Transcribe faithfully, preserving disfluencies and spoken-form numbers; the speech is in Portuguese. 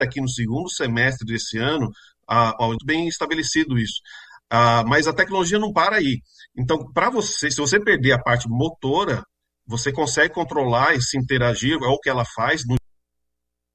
aqui no segundo semestre desse ano, ah, ó, bem estabelecido isso. Ah, mas a tecnologia não para aí. Então, para você, se você perder a parte motora, você consegue controlar e se interagir, é o que ela faz no